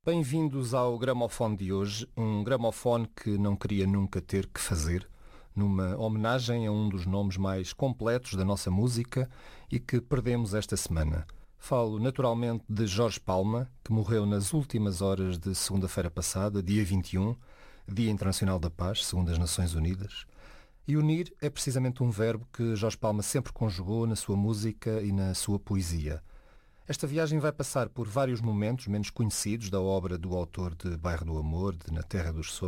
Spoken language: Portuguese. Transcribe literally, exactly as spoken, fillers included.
Bem-vindos ao gramofone de hoje, um gramofone que não queria nunca ter que fazer, numa homenagem a um dos nomes mais completos da nossa música e que perdemos esta semana. Falo naturalmente de Jorge Palma, que morreu nas últimas horas de segunda-feira passada, dia vinte e um, Dia Internacional da Paz, segundo as Nações Unidas. E unir é precisamente um verbo que Jorge Palma sempre conjugou na sua música e na sua poesia. Esta viagem vai passar por vários momentos menos conhecidos da obra do autor de Bairro do Amor, de Na Terra dos Sonhos,